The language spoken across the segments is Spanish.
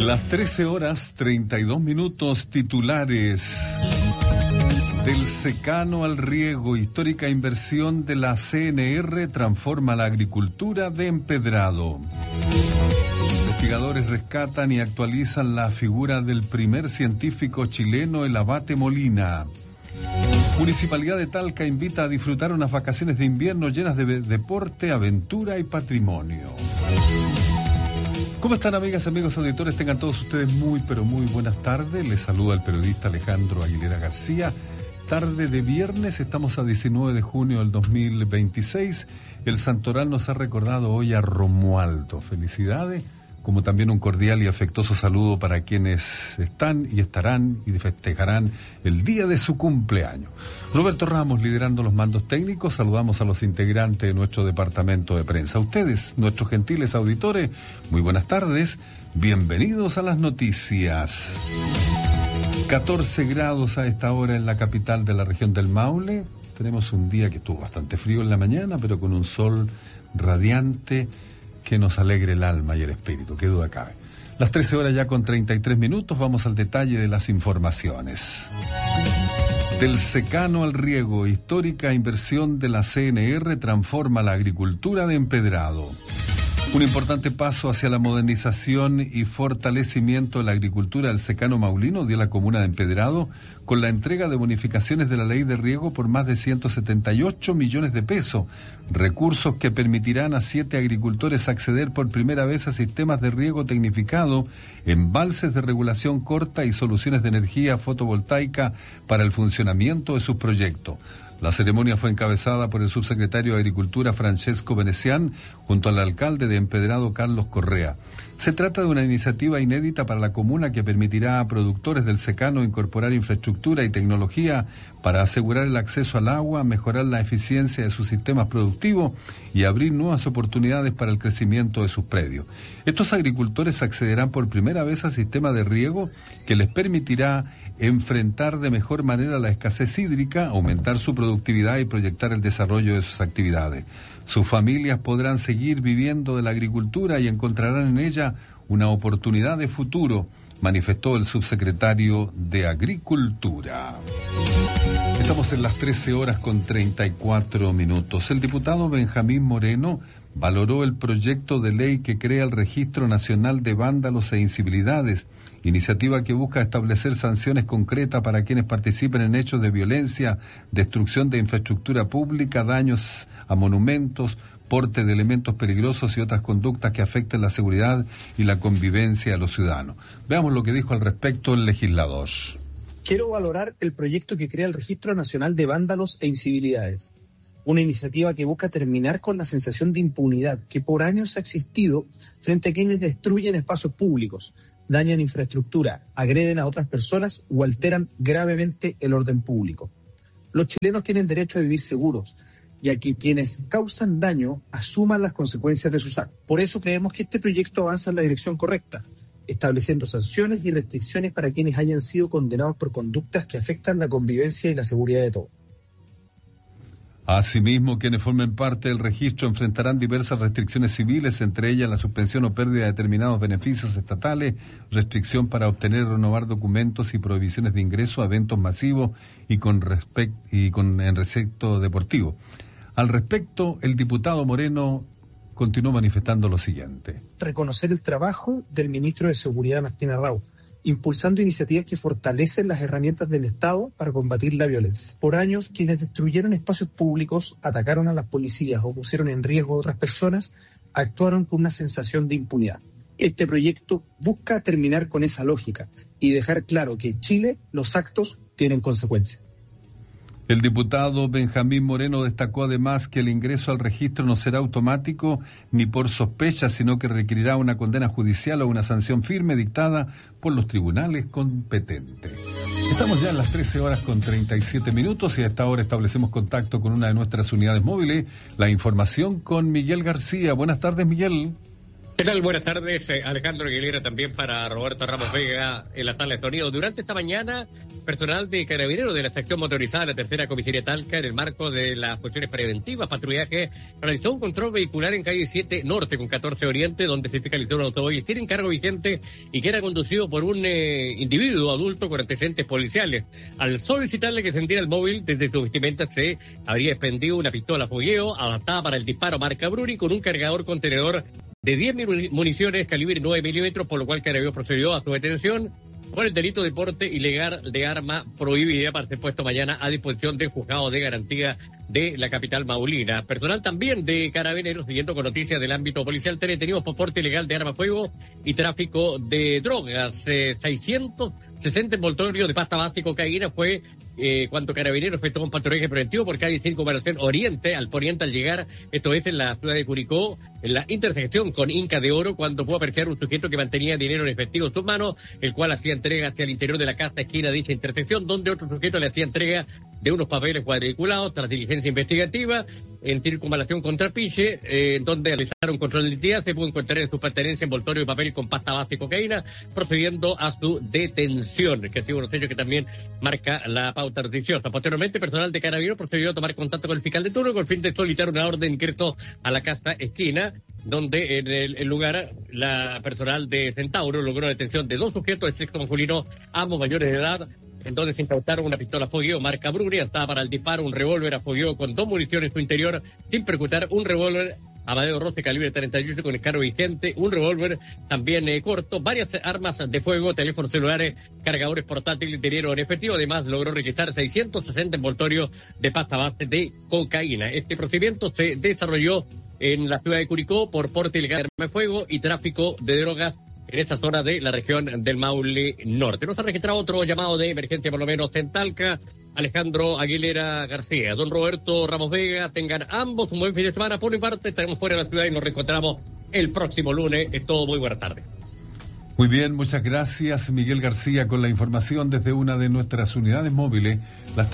Las 13:32, titulares. Del secano al riego, histórica inversión de la CNR transforma la agricultura de empedrado. Investigadores rescatan y actualizan la figura del primer científico chileno, el Abate Molina. Municipalidad de Talca invita a disfrutar unas vacaciones de invierno llenas de deporte, aventura y patrimonio. ¿Cómo están, amigas, amigos auditores? Tengan todos ustedes muy, pero muy buenas tardes. Les saluda el periodista Alejandro Aguilera García. Tarde de viernes, estamos a 19 de junio del 2026. El Santoral nos ha recordado hoy a Romualdo. Felicidades, como también un cordial y afectuoso saludo para quienes están y estarán y festejarán el día de su cumpleaños. Roberto Ramos liderando los mandos técnicos. Saludamos a los integrantes de nuestro departamento de prensa. A ustedes, nuestros gentiles auditores, muy buenas tardes. Bienvenidos a las noticias. 14 grados a esta hora en la capital de la región del Maule. Tenemos un día que estuvo bastante frío en la mañana, pero con un sol radiante que nos alegre el alma y el espíritu, qué duda cabe. Las 13 horas ya con 33 minutos, vamos al detalle de las informaciones. Del secano al riego, histórica inversión de la CNR transforma la agricultura de empedrado. Un importante paso hacia la modernización y fortalecimiento de la agricultura del secano maulino dio la comuna de Empedrado con la entrega de bonificaciones de la ley de riego por más de 178 millones de pesos, recursos que permitirán a 7 agricultores acceder por primera vez a sistemas de riego tecnificado, embalses de regulación corta y soluciones de energía fotovoltaica para el funcionamiento de sus proyectos. La ceremonia fue encabezada por el subsecretario de Agricultura Francesco Venecián junto al alcalde de Empedrado Carlos Correa. Se trata de una iniciativa inédita para la comuna que permitirá a productores del secano incorporar infraestructura y tecnología para asegurar el acceso al agua, mejorar la eficiencia de sus sistemas productivos y abrir nuevas oportunidades para el crecimiento de sus predios. Estos agricultores accederán por primera vez a sistemas de riego que les permitirá enfrentar de mejor manera la escasez hídrica, aumentar su productividad y proyectar el desarrollo de sus actividades. Sus familias podrán seguir viviendo de la agricultura y encontrarán en ella una oportunidad de futuro, manifestó el subsecretario de Agricultura. Estamos en las 13 horas con 34 minutos. El diputado Benjamín Moreno valoró el proyecto de ley que crea el Registro Nacional de Vándalos e Incivilidades, iniciativa que busca establecer sanciones concretas para quienes participen en hechos de violencia, destrucción de infraestructura pública, daños a monumentos, porte de elementos peligrosos y otras conductas que afecten la seguridad y la convivencia de los ciudadanos. Veamos lo que dijo al respecto el legislador. Quiero valorar el proyecto que crea el Registro Nacional de Vándalos e Incivilidades, una iniciativa que busca terminar con la sensación de impunidad que por años ha existido frente a quienes destruyen espacios públicos, dañan infraestructura, agreden a otras personas o alteran gravemente el orden público. Los chilenos tienen derecho a vivir seguros y a que quienes causan daño asuman las consecuencias de sus actos. Por eso creemos que este proyecto avanza en la dirección correcta, estableciendo sanciones y restricciones para quienes hayan sido condenados por conductas que afectan la convivencia y la seguridad de todos. Asimismo, quienes formen parte del registro enfrentarán diversas restricciones civiles, entre ellas la suspensión o pérdida de determinados beneficios estatales, restricción para obtener o renovar documentos y prohibiciones de ingreso a eventos masivos y en recinto deportivo. Al respecto, el diputado Moreno continuó manifestando lo siguiente. Reconocer el trabajo del ministro de Seguridad, Martín Arrau, impulsando iniciativas que fortalecen las herramientas del Estado para combatir la violencia. Por años, quienes destruyeron espacios públicos, atacaron a las policías o pusieron en riesgo a otras personas, actuaron con una sensación de impunidad. Este proyecto busca terminar con esa lógica y dejar claro que en Chile los actos tienen consecuencias. El diputado Benjamín Moreno destacó además que el ingreso al registro no será automático ni por sospecha, sino que requerirá una condena judicial o una sanción firme dictada por los tribunales competentes. Estamos ya en las 13 horas con 37 minutos y a esta hora establecemos contacto con una de nuestras unidades móviles, la información con Miguel García. Buenas tardes, Miguel. ¿Qué tal? Buenas tardes, Alejandro Aguilera, también para Roberto Ramos Vega en la sala de sonido. Durante esta mañana, personal de Carabineros de la sección motorizada de la tercera comisaría Talca, en el marco de las funciones preventivas, patrullaje, realizó un control vehicular en calle 7 Norte con 14 Oriente, donde se fiscalizó un automóvil tiene encargo vigente y que era conducido por un individuo adulto con antecedentes policiales. Al solicitarle que se vendiera el móvil, desde su vestimenta se habría expendido una pistola fogueo adaptada para el disparo marca Bruni con un cargador contenedor de 10 municiones calibre 9 milímetros, por lo cual Carabineros procedió a su detención por el delito de porte ilegal de arma prohibida para ser puesto mañana a disposición del juzgado de garantía de la capital maulina. Personal también de Carabineros, siguiendo con noticias del ámbito policial, detenidos por porte ilegal de arma fuego y tráfico de drogas. 660 envoltorios de pasta base y cocaína fue cuando Carabineros efectuó un patrullaje preventivo por calle Circunvalación Oriente, al poniente al llegar, esto es en la ciudad de Curicó, en la intersección con Inca de Oro, cuando pudo apreciar un sujeto que mantenía dinero en efectivo en sus manos, el cual hacía entrega hacia el interior de la casa esquina de dicha intersección, donde otro sujeto le hacía entrega de unos papeles cuadriculados tras diligencia investigativa en circunvalación con Trapiche, donde realizaron control de identidad. Se pudo encontrar en su pertenencia envoltorio de papel con pasta base y cocaína, procediendo a su detención, que ha sido unos hechos que también marca la pauta noticiosa. Posteriormente, personal de Carabineros procedió a tomar contacto con el fiscal de turno con el fin de solicitar una orden de ingreso a la casa esquina, donde en el lugar la personal de Centauro logró la detención de 2 sujetos de sexo masculino, ambos mayores de edad, en donde se incautaron una pistola fogueo marca Bruni, estaba para el disparo, un revólver a fogueo con 2 municiones en su interior, sin percutar, un revólver Amadeo Rossi calibre 38 con encargo vigente, un revólver también corto, varias armas de fuego, teléfonos celulares, cargadores portátiles, dinero en efectivo. Además, logró registrar 660 envoltorios de pasta base de cocaína. Este procedimiento se desarrolló en la ciudad de Curicó por porte ilegal de arma de fuego y tráfico de drogas en esa zona de la región del Maule Norte. Nos ha registrado otro llamado de emergencia, por lo menos en Talca. Alejandro Aguilera García, don Roberto Ramos Vega, tengan ambos un buen fin de semana. Por mi parte, estaremos fuera de la ciudad y nos reencontramos el próximo lunes. Es todo, muy buena tarde. Muy bien, muchas gracias, Miguel García, con la información desde una de nuestras unidades móviles, las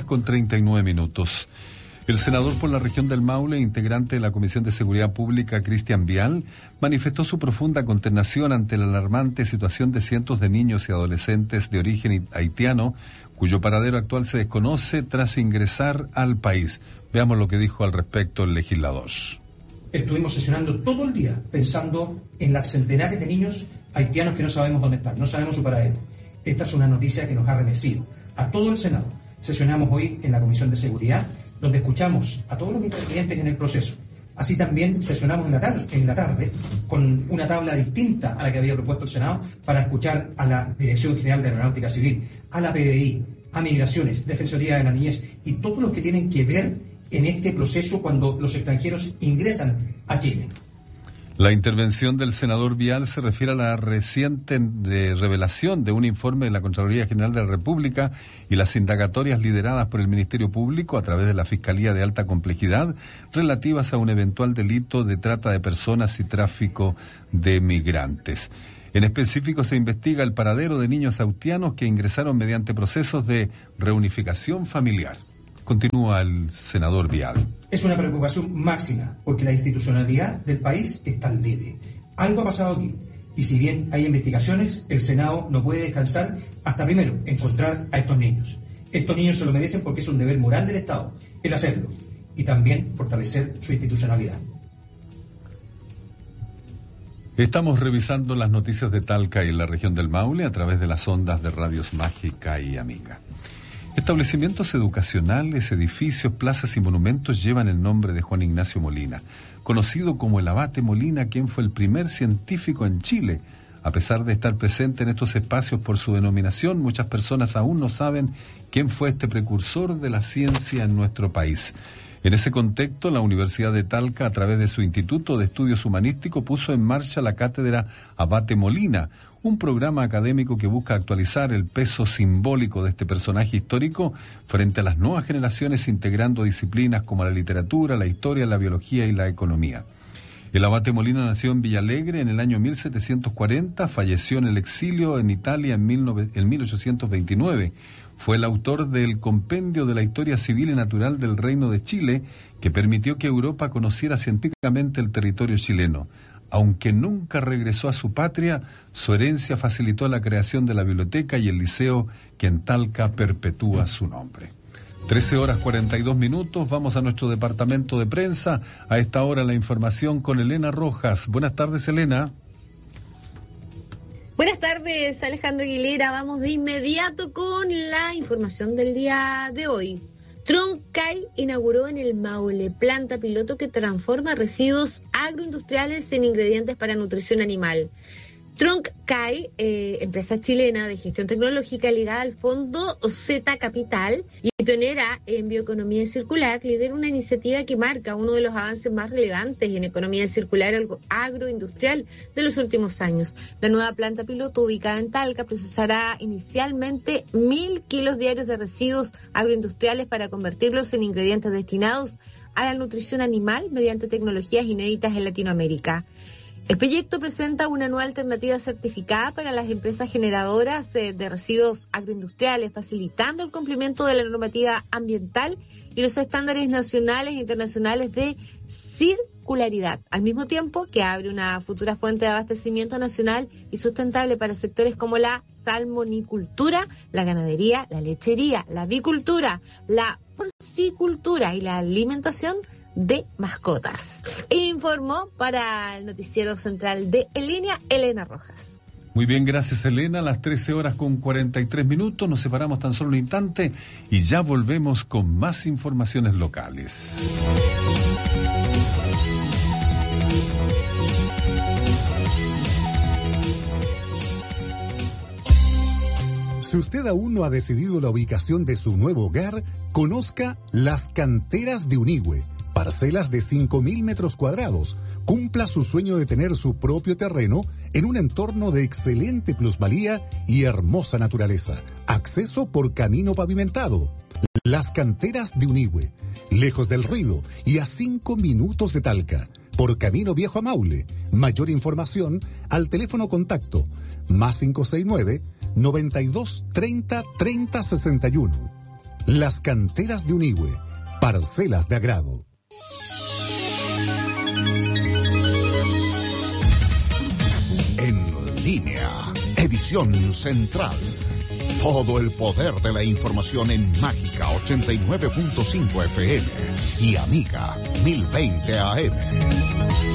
13:39. El senador por la región del Maule, integrante de la Comisión de Seguridad Pública, Cristian Vial, manifestó su profunda consternación ante la alarmante situación de cientos de niños y adolescentes de origen haitiano, cuyo paradero actual se desconoce tras ingresar al país. Veamos lo que dijo al respecto el legislador. Estuvimos sesionando todo el día pensando en las centenares de niños haitianos que no sabemos dónde están, no sabemos su paradero. Esta es una noticia que nos ha remecido a todo el Senado. Sesionamos hoy en la Comisión de Seguridad, donde escuchamos a todos los intervinientes en el proceso. Así también sesionamos en la tarde con una tabla distinta a la que había propuesto el Senado para escuchar a la Dirección General de Aeronáutica Civil, a la PDI, a Migraciones, Defensoría de la Niñez y todos los que tienen que ver en este proceso cuando los extranjeros ingresan a Chile. La intervención del senador Vial se refiere a la reciente revelación de un informe de la Contraloría General de la República y las indagatorias lideradas por el Ministerio Público a través de la Fiscalía de Alta Complejidad relativas a un eventual delito de trata de personas y tráfico de migrantes. En específico, se investiga el paradero de niños haitianos que ingresaron mediante procesos de reunificación familiar. Continúa el senador Vial. Es una preocupación máxima porque la institucionalidad del país está al debe. Algo ha pasado aquí y si bien hay investigaciones, el Senado no puede descansar hasta primero encontrar a estos niños. Estos niños se lo merecen porque es un deber moral del Estado el hacerlo y también fortalecer su institucionalidad. Estamos revisando las noticias de Talca y la región del Maule a través de las ondas de Radios Mágica y Amiga. Establecimientos educacionales, edificios, plazas y monumentos llevan el nombre de Juan Ignacio Molina, conocido como el Abate Molina, quien fue el primer científico en Chile. A pesar de estar presente en estos espacios por su denominación, muchas personas aún no saben quién fue este precursor de la ciencia en nuestro país. En ese contexto, la Universidad de Talca, a través de su Instituto de Estudios Humanísticos, puso en marcha la cátedra Abate Molina, un programa académico que busca actualizar el peso simbólico de este personaje histórico frente a las nuevas generaciones, integrando disciplinas como la literatura, la historia, la biología y la economía. El Abate Molina nació en Villalegre en el año 1740, falleció en el exilio en Italia en 1829. Fue el autor del Compendio de la Historia Civil y Natural del Reino de Chile, que permitió que Europa conociera científicamente el territorio chileno. Aunque nunca regresó a su patria, su herencia facilitó la creación de la biblioteca y el liceo que en Talca perpetúa su nombre. 13:42, vamos a nuestro departamento de prensa. A esta hora la información con Elena Rojas. Buenas tardes, Elena. Buenas tardes, Alejandro Aguilera. Vamos de inmediato con la información del día de hoy. Troncay inauguró en el Maule planta piloto que transforma residuos agroindustriales en ingredientes para nutrición animal. Troncay, empresa chilena de gestión tecnológica ligada al fondo Z Capital y pionera en bioeconomía circular, lidera una iniciativa que marca uno de los avances más relevantes en economía circular agroindustrial de los últimos años. La nueva planta piloto ubicada en Talca procesará inicialmente 1.000 kilos diarios de residuos agroindustriales para convertirlos en ingredientes destinados a la nutrición animal mediante tecnologías inéditas en Latinoamérica. El proyecto presenta una nueva alternativa certificada para las empresas generadoras de residuos agroindustriales, facilitando el cumplimiento de la normativa ambiental y los estándares nacionales e internacionales de circularidad, al mismo tiempo que abre una futura fuente de abastecimiento nacional y sustentable para sectores como la salmonicultura, la ganadería, la lechería, la avicultura, la porcicultura y la alimentación de mascotas. Informó para el noticiero central de En Línea, Elena Rojas. Muy bien, gracias, Elena. A las 13:43, nos separamos tan solo un instante y ya volvemos con más informaciones locales. Si usted aún no ha decidido la ubicación de su nuevo hogar, conozca Las Canteras de Unigüe. Parcelas de 5.000 metros cuadrados. Cumpla su sueño de tener su propio terreno en un entorno de excelente plusvalía y hermosa naturaleza. Acceso por camino pavimentado. Las Canteras de Unigüe. Lejos del ruido y a 5 minutos de Talca. Por camino viejo a Maule. Mayor información al teléfono contacto +569 92 30 30 61. Las Canteras de Unigüe. Parcelas de agrado. En Línea, edición central. Todo el poder de la información en Mágica 89.5 FM y Amiga 1020 AM.